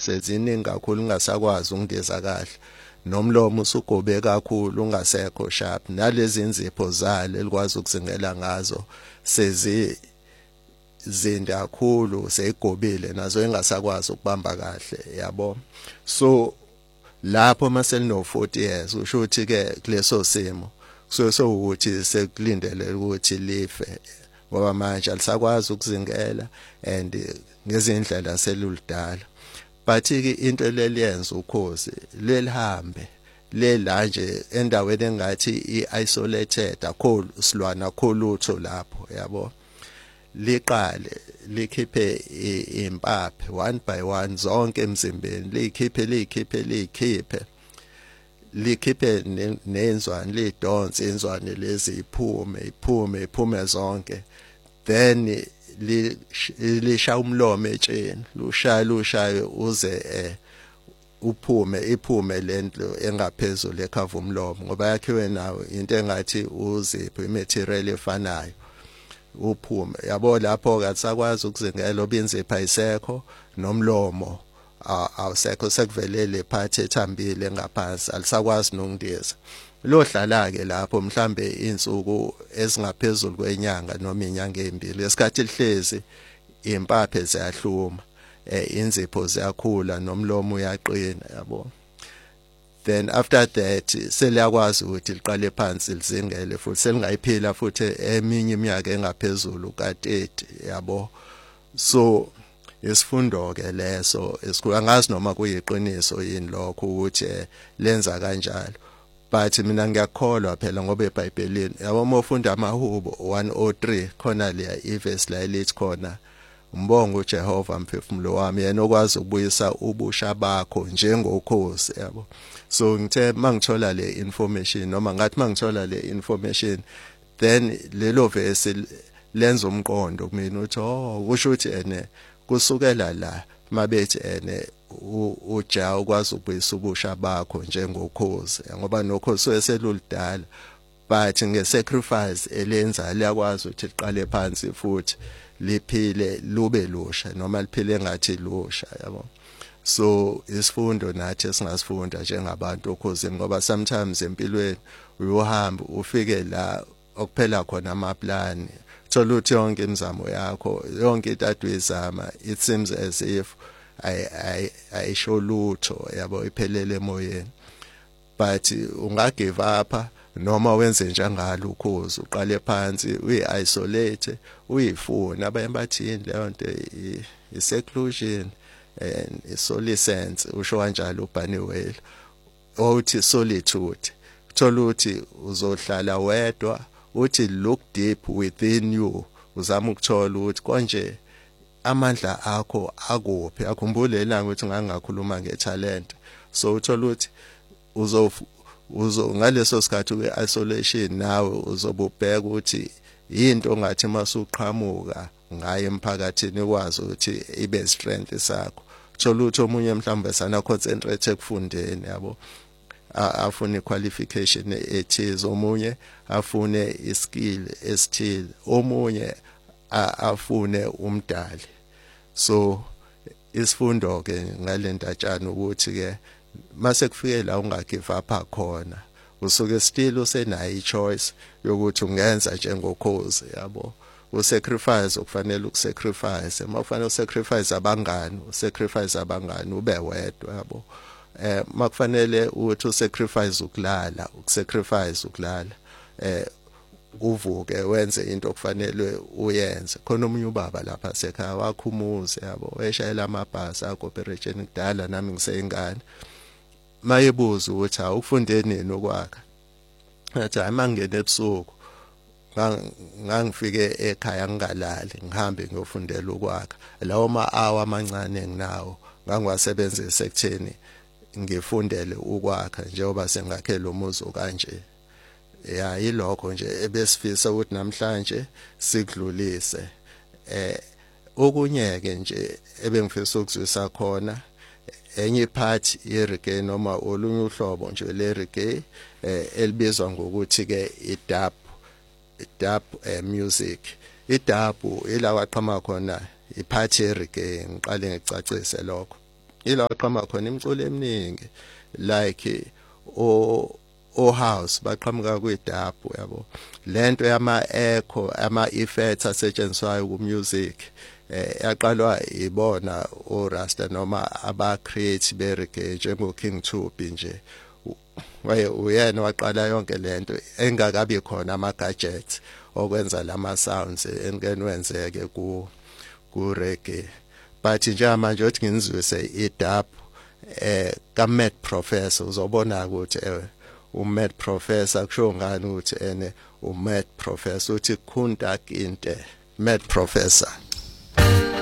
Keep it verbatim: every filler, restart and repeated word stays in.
seziningi kakhulu ngasakwazi ungidiza kahle nomlomo usugobe kakhulu ungasekho sharp nalezi inzipho zalo elikwazi ukuzingela ngazo sezi zinde kakhulu seyigobile nazo engasakwazi ukubamba kahle yabo. So lapho maselino forty years usho ukuthi ke kuleso simo so so ukuthi sekulindele ukuthi life ngoba manje alisakwazi ukuzingela and ngezindlela selulidala. But ke into leliyenza ukhozi lelihambe lela nje endaweni engathi i-isolated akho silwana akho lutho lapho yabo. Liqale likhiphe impaphe one by one zonke emzimbeni likhiphe likhiphe likhiphe likhiphe nenzwane lidonse inzwane lezi iphume iphume iphume zonke then lisha umlomo etsheni lushaya lushaya uze eh uphume iphume lento engaphezulu ekhava umlomo ngoba yakhiwe nawo into engathi uzipho imaterial efanayo uphume yabo. Lapho ke sakwazi ukuzingela obinzipha ayisekho nomlomo awusekho sekuvelele phathi ethambile ngaphansi alisakwazi nokundiza lohlala ke lapho mhlambe insuku ezingaphezulu kwenyanga noma inyanga ezimbili esikhathi lihlezi impaphe ziyahluma eh inzipho ziyakhula nomlomo uyaqina yabo. Then after that seliyakwazi ukuthi liqale phansi lizingele futhi selingayiphila futhi eminye iminyaka engaphezulu ka thirty yabo. So isifundo ke leso esikhulu angazi noma kuyiqiniso yini lokho ukuthi lenza kanjalo but mina ngiyakholwa phela ngoba eBhayibhelini yabo mofunda amahubo one oh three khona leya iverse la elithi khona umbongo uJehova mphefumulo wami yena okwazi ukubuyisa ubusha bakho njengokhozi yabo. So ngithe mangithola le information noma ngathi mangithola le information then lelo verse lenza umqondo kumina uthi oh kusho ukuthi ene kusukela la mabethi ene uja ukwazi ukubuyisa ubusha bakho njengokhozi ngoba nokhozi eselulidala but ngesacrifice elenza liyakwazi ukuthi liqale phansi futhi liphile lube lusha noma liphile ngathi lusha yabo. So isifundo nathi esingasifunda njengabantu okhosini ngoba sometimes empilweni uyohamba ufike la okuphela khona amaplani thola ukuthi yonke imizamo yakho yonke into aduyizama it seems as if I I ayisho lutho yabo iphelele emoyeni but ungagive up noma wenze njengalo ukhozi uqale phansi uyi-isolate uyifuna abanye bathini leyo nto i-seclusion and i-solitude usho kanjalo uBaniwele othi solitude thola ukuthi uzohlala wedwa uthi look deep within you uzama ukuthola ukuthi konje amandla akho akuphi akhumbule la ukuthi ngangakhuluma ngetalent so uthola ukuthi uzo uzo ngaleso sikhathi kwe-isolation nawe uzobubheka ukuthi yinto ongathi masuqhamuka ngaye emphakathini kwazi ukuthi ibe strength sakho thola ukuthi omunye mhlawumbe sana concentrate ekufundeni yabo afune qualification ethize omunye afune iskill esithile omunye afune umdali. So isifundo ke ngalentatshana ukuthi ke mase kufike la ungagive up khona usuke still usenayo ichoice yokuthi ungenza njengokhozi yabo usacrifice okufanele ukusacrifice makufanele usacrifice abangani usacrifice abangani ube wedwa yabo eh makufanele ukuthi usacrifice ukulala ukusacrifice ukulala eh uvuke wenze into okufanele uyenze khona omunye ubaba lapha sekhaya wakhumuze yabo weshayela amabhasi akoperation kudala nami ngiseyingane mayebuza ukuthi awufunde nini okwakha athi ayimangene ebusuku ngangifike ekhaya ngingalali ngihambe ngiyofundela ukwakha lawo ma-hour amancane nginawo ngangiwasebenzisa ekutheni ngifundele ukwakha njengoba sengakhela umuzi kanje ya yilokho nje ebesifisa ukuthi namhlanje sikudlulise eh okunye ke nje ebengifisa ukuzwisa khona enye part ye-reggae noma olunye uhlobo nje le-reggae eh elibizwa ngokuthi ke i-dub dub eh, music idabu ila waqhama khona iphathi ye-reggae ngiqale ngicacise lokho ila qhamuka khona imculo eminingi like o o house baqhamuka kwidabu yabo lento yama echo ama effects asetshenziswayo ku music eh yaqalwa ibona o Rasta noma aba create be reggae njengo King Tubby nje waye uyena waqala yonke lento engakabi khona ama gadgets okwenza lama sounds engenwenzeke ku ku reggae but njengamanje uthi nginizwise idub eh ka Mad Professor uzobona ukuthi eh u Mad Professor kusho ngani ukuthi ene u Mad Professor uthi Khunda Kinte Mad Professor.